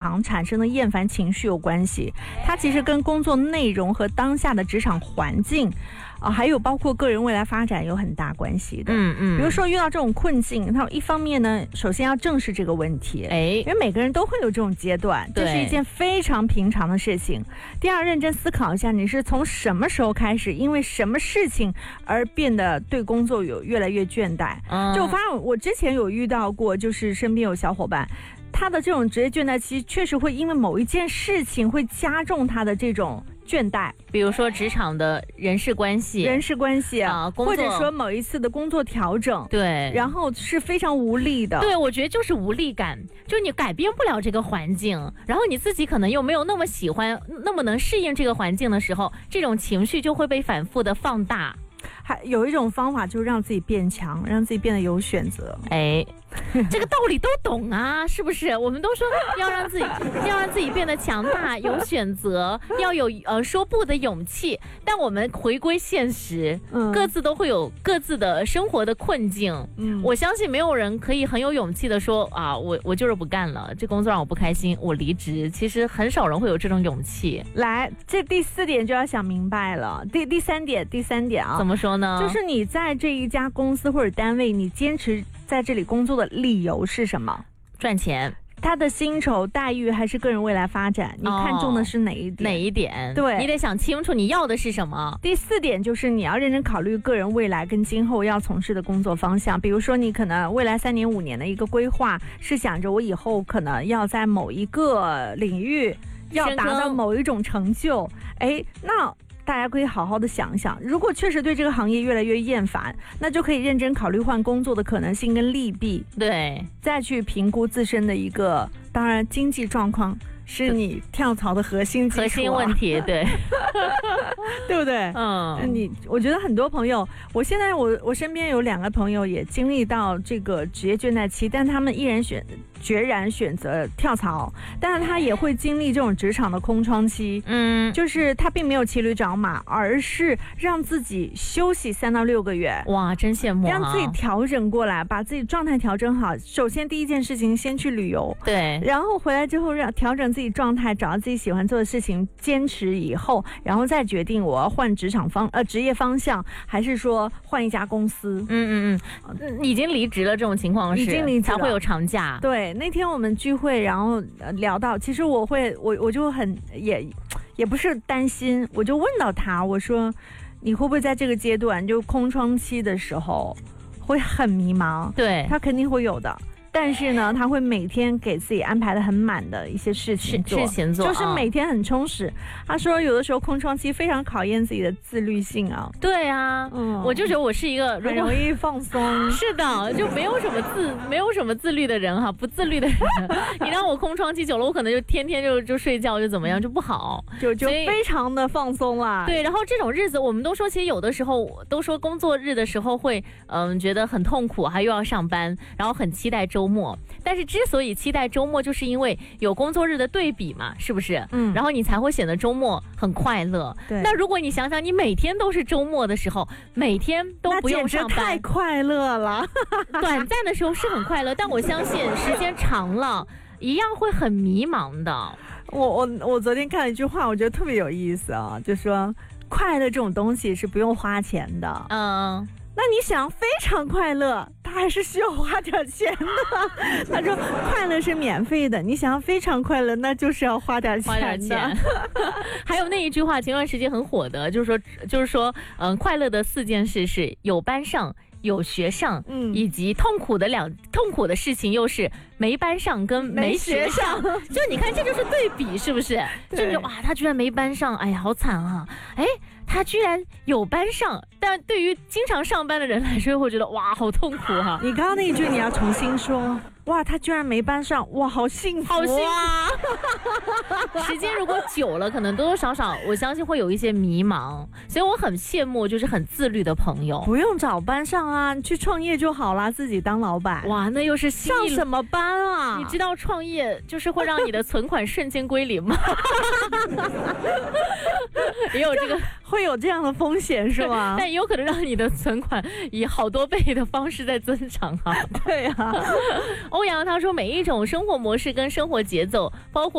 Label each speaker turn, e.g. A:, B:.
A: 常产生的厌烦情绪有关系，它其实跟工作内容和当下的职场环境还有包括个人未来发展有很大关系的。比如说遇到这种困境，它一方面呢，首先要正视这个问题，因为每个人都会有这种阶段，这是一件非常平常的事情。第二，认真思考一下，你是从什么时候开始，因为什么事情而变得对工作有越来越倦怠。就我发现我之前有遇到过，就是身边有小伙伴，他的这种职业倦怠期确实会因为某一件事情会加重他的这种倦怠，
B: 比如说职场的人事关系
A: 或者说某一次的工作调整，
B: 对，
A: 然后是非常无力的。
B: 对，我觉得就是无力感，就你改变不了这个环境，然后你自己可能又没有那么喜欢，那么能适应这个环境的时候，这种情绪就会被反复的放大。
A: 还有一种方法就是让自己变强，让自己变得有选择。
B: 这个道理都懂啊，是不是？我们都说要让自己变得强大，有选择，要有说不的勇气。但我们回归现实，各自都会有各自的生活的困境。我相信没有人可以很有勇气的说啊，我就是不干了，这工作让我不开心，我离职。其实很少人会有这种勇气。
A: 来，这第4点就要想明白了。第三点啊，
B: 怎么说呢？
A: 就是你在这一家公司或者单位，你坚持在这里工作的理由是什么？
B: 赚钱。
A: 他的薪酬待遇还是个人未来发展，你看重的是哪一点？对，
B: 你得想清楚你要的是什么。
A: 第4点就是你要认真考虑个人未来跟今后要从事的工作方向。比如说你可能未来3年5年的一个规划是想着我以后可能要在某一个领域要达到某一种成就，那大家可以好好的想一想，如果确实对这个行业越来越厌烦，那就可以认真考虑换工作的可能性跟利弊，
B: 对，
A: 再去评估自身的一个，当然经济状况是你跳槽的核心
B: 问题，对
A: 对不对？我觉得很多朋友，我现在我身边有2个朋友也经历到这个职业倦怠期，但他们决然选择跳槽，但是他也会经历这种职场的空窗期。就是他并没有骑驴找马，而是让自己休息3到6个月。
B: 哇，真羡慕
A: 让自己调整过来，把自己状态调整好。首先第一件事情，先去旅游，
B: 对，
A: 然后回来之后让调整自己状态，找到自己喜欢做的事情，坚持以后，然后再决定我要换职业方向，还是说换一家公司。
B: 已经离职了，这种情况是
A: 已经离职了
B: 才会有长假。
A: 对，那天我们聚会，然后聊到，其实我就很也不是担心，我就问到他，我说你会不会在这个阶段就空窗期的时候会很迷茫？
B: 对，
A: 他肯定会有的。但是呢，他会每天给自己安排的很满的一些事情做，就是每天很充实。他说有的时候空窗期非常考验自己的自律性啊。
B: 对啊，我就觉得我是一个
A: 很容易放松。
B: 是的，就没有什么自律的人哈，不自律的人，你让我空窗期久了，我可能就天天就睡觉，就怎么样就不好，
A: 就非常的放松了。
B: 对，然后这种日子我们都说，其实有的时候都说工作日的时候会觉得很痛苦，还又要上班，然后很期待周末。但是之所以期待周末，就是因为有工作日的对比嘛，是不是？然后你才会显得周末很快乐。
A: 对。
B: 那如果你想想，你每天都是周末的时候，每天都不用上班，
A: 太快乐了。
B: 短暂的时候是很快乐，但我相信时间长了，一样会很迷茫的。
A: 我昨天看了一句话，我觉得特别有意思啊，就说快乐这种东西是不用花钱的。那你想非常快乐，他还是需要花点钱的。他说快乐是免费的，你想要非常快乐，那就是要花点钱的。
B: 还有那一句话前段时间很火的，就是说快乐的4件事是有班上，有学上，以及痛苦的事情又是没班上跟没学上。就你看，这就是对比，是不是？就是哇，他居然没班上，哎呀，好惨啊！他居然有班上，但对于经常上班的人来说，会觉得哇，好痛苦哈。
A: 你刚刚那一句你要重新说。哇，他居然没班上，哇，好幸福，
B: 好幸福。时间如果久了，可能多多少少，我相信会有一些迷茫，所以我很羡慕就是很自律的朋友。
A: 不用找班上啊，你去创业就好啦，自己当老板。
B: 哇，那又是
A: 上什么班啊？
B: 你知道创业就是会让你的存款瞬间归零吗？也有这个，
A: 会有这样的风险是吗？
B: 但也有可能让你的存款以好多倍的方式在增长啊。
A: 对啊。
B: 欧阳他说，每一种生活模式跟生活节奏，包括